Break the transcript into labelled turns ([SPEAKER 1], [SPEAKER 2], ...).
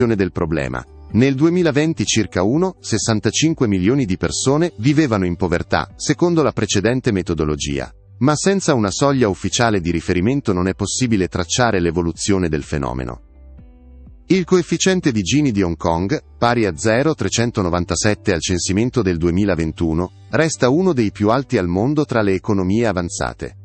[SPEAKER 1] del problema. Nel 2020 circa 1,65 milioni di persone vivevano in povertà, secondo la precedente metodologia. Ma senza una soglia ufficiale di riferimento non è possibile tracciare l'evoluzione del fenomeno. Il coefficiente di Gini di Hong Kong, pari a 0,397 al censimento del 2021, resta uno dei più alti al mondo tra le economie avanzate.